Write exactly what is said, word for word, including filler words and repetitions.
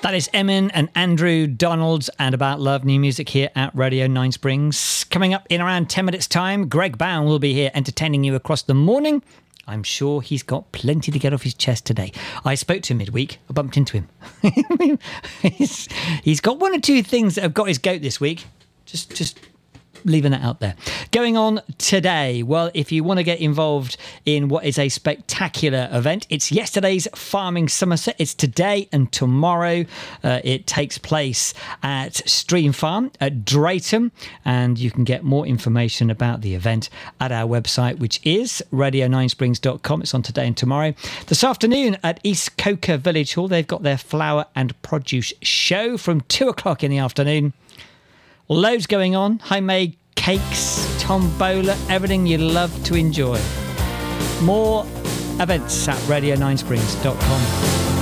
That is Emin and Andrew Donalds and About Love, new music here at Radio Nine Springs. Coming up in around ten minutes' time, Greg Bowen will be here entertaining you across the morning. I'm sure he's got plenty to get off his chest today. I spoke to him midweek. I bumped into him. he's, he's got one or two things that have got his goat this week. Just, just leaving that out there. Going on today, well, if you want to get involved in what is a spectacular event, it's yesterday's Farming Somerset. It's today and tomorrow. Uh, it takes place at Stream Farm at Drayton, and you can get more information about the event at our website, which is radio nine springs dot com. It's on today and tomorrow. This afternoon at East Coker Village Hall, they've got their flower and produce show from two o'clock in the afternoon. Loads going on, homemade cakes, tombola, everything you love to enjoy. More events at radio nine springs dot com.